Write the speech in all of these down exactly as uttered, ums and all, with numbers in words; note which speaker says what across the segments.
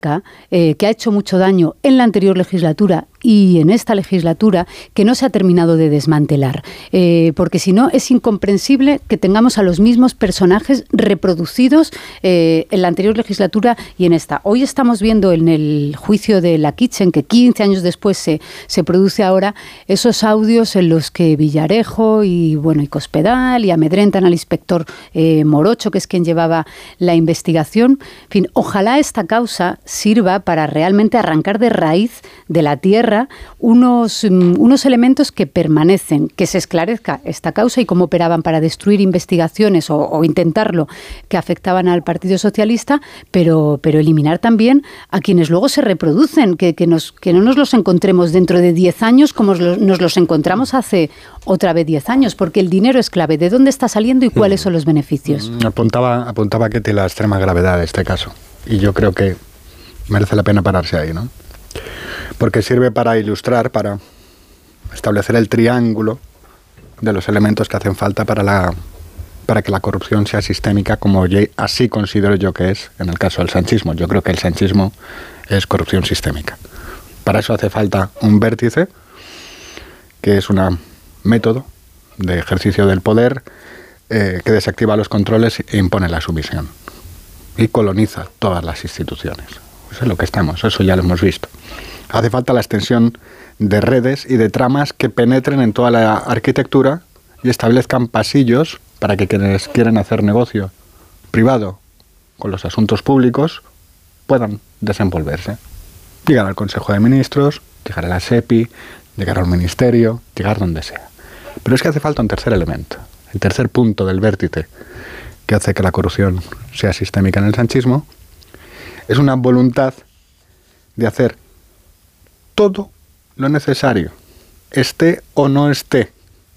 Speaker 1: Eh, que ha hecho mucho daño en la anterior legislatura y en esta legislatura, que no se ha terminado de desmantelar. Eh, porque si no, es incomprensible que tengamos a los mismos personajes reproducidos eh, en la anterior legislatura y en esta. Hoy estamos viendo en el juicio de la Kitchen, que quince años después se, se produce ahora, esos audios en los que Villarejo y, bueno, y Cospedal y amedrentan al inspector eh, Morocho, que es quien llevaba la investigación. En fin, ojalá esta causa sirva para realmente arrancar de raíz de la tierra unos, um, unos elementos que permanecen, que se esclarezca esta causa y cómo operaban para destruir investigaciones o, o intentarlo que afectaban al Partido Socialista, pero, pero eliminar también a quienes luego se reproducen, que, que, nos, que no nos los encontremos dentro de diez años como nos los encontramos hace otra vez diez años, porque el dinero es clave. ¿De dónde está saliendo y cuáles son los beneficios?
Speaker 2: Apuntaba, apuntaba que tiene la extrema gravedad de este caso, y yo creo que merece la pena pararse ahí, ¿no? Porque sirve para ilustrar, para establecer el triángulo de los elementos que hacen falta para la para que la corrupción sea sistémica, como yo, así considero yo que es en el caso del sanchismo. Yo creo que el sanchismo es corrupción sistémica. Para eso hace falta un vértice, que es un método de ejercicio del poder eh, que desactiva los controles e impone la sumisión y coloniza todas las instituciones. Eso es lo que estamos, eso ya lo hemos visto. Hace falta la extensión de redes y de tramas que penetren en toda la arquitectura y establezcan pasillos para que quienes quieren hacer negocio privado con los asuntos públicos puedan desenvolverse. Llegar al Consejo de Ministros, llegar a la SEPI, llegar al Ministerio, llegar donde sea. Pero es que hace falta un tercer elemento, el tercer punto del vértice que hace que la corrupción sea sistémica en el sanchismo. Es una voluntad de hacer todo lo necesario, esté o no esté,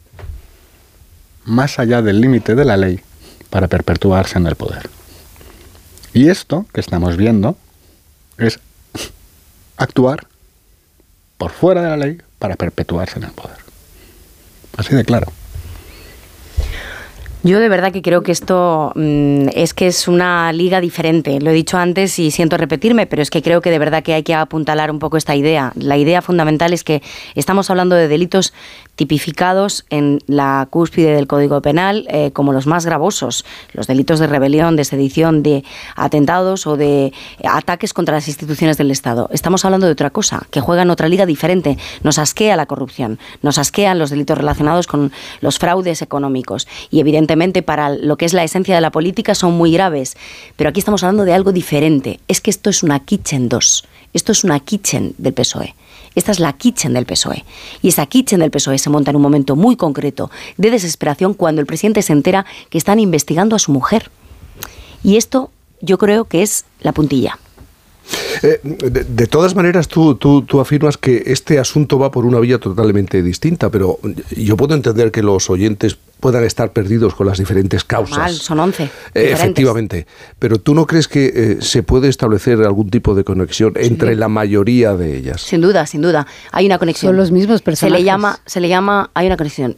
Speaker 2: más allá del límite de la ley, para perpetuarse en el poder. Y esto que estamos viendo es actuar por fuera de la ley para perpetuarse en el poder. Así de claro.
Speaker 3: Yo de verdad que creo que esto mmm, es que es una liga diferente. Lo he dicho antes y siento repetirme, pero es que creo que de verdad que hay que apuntalar un poco esta idea. La idea fundamental es que estamos hablando de delitos tipificados en la cúspide del Código Penal eh, como los más gravosos, los delitos de rebelión, de sedición, de atentados o de ataques contra las instituciones del Estado. Estamos hablando de otra cosa, que juega en otra liga diferente. Nos asquea la corrupción, nos asquean los delitos relacionados con los fraudes económicos y evidentemente para lo que es la esencia de la política son muy graves, pero aquí estamos hablando de algo diferente. Es que esto es una Kitchen dos, esto es una Kitchen del P S O E. Esta es la Kitchen del P S O E. Y esa Kitchen del P S O E se monta en un momento muy concreto de desesperación cuando el presidente se entera que están investigando a su mujer. Y esto yo creo que es la puntilla.
Speaker 4: Eh, de, de todas maneras, tú, tú, tú afirmas que este asunto va por una vía totalmente distinta, pero yo puedo entender que los oyentes puedan estar perdidos con las diferentes causas.
Speaker 3: Mal, son once.
Speaker 4: Eh, efectivamente. Pero ¿tú no crees que eh, se puede establecer algún tipo de conexión entre sí. la mayoría de ellas?
Speaker 3: Sin duda, sin duda. Hay una conexión.
Speaker 1: Son los mismos personajes.
Speaker 3: Se le llama, se le llama, hay una conexión.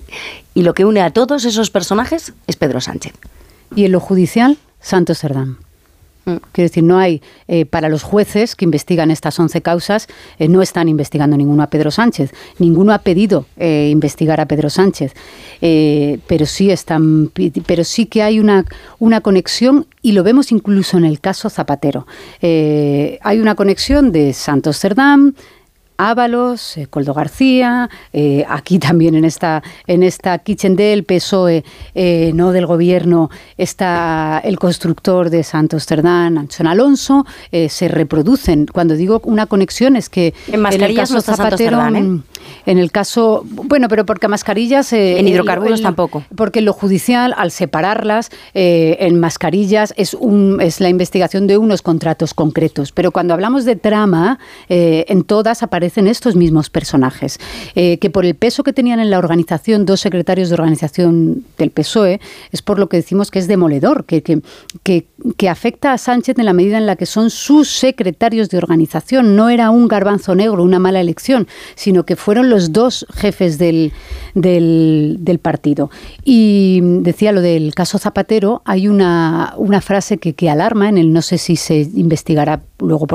Speaker 3: Y lo que une a todos esos personajes es Pedro Sánchez.
Speaker 1: Y en lo judicial, Santos Cerdán. Quiero decir, no hay, eh, para los jueces que investigan estas once causas, eh, no están investigando ninguno a Pedro Sánchez. Ninguno ha pedido eh, investigar a Pedro Sánchez. Eh, pero sí están, pero sí que hay una, una conexión, y lo vemos incluso en el caso Zapatero. Eh, hay una conexión de Santos Cerdán, Ábalos, eh, Koldo García, eh, aquí también en esta en esta Kitchen del P S O E, eh, no del gobierno, está el constructor de Santos Cerdán, Anchón Alonso, eh, se reproducen. Cuando digo una conexión es que
Speaker 3: en mascarillas
Speaker 1: en el caso
Speaker 3: no está
Speaker 1: Zapatero,
Speaker 3: Santos Cerdán, ¿eh?
Speaker 1: En el caso, bueno, pero porque a mascarillas... Eh,
Speaker 3: en hidrocarburos el, el,
Speaker 1: tampoco. Porque en lo judicial, al separarlas, eh, en mascarillas es, un, es la investigación de unos contratos concretos. Pero cuando hablamos de trama, eh, en todas aparecen estos mismos personajes. Eh, que por el peso que tenían en la organización, dos secretarios de organización del P S O E, es por lo que decimos que es demoledor, que, que, que, que afecta a Sánchez en la medida en la que son sus secretarios de organización. No era un garbanzo negro, una mala elección, sino que fueron los dos jefes del, del, del partido. Y decía lo del caso Zapatero, hay una, una frase que, que alarma, en el no sé si se investigará luego por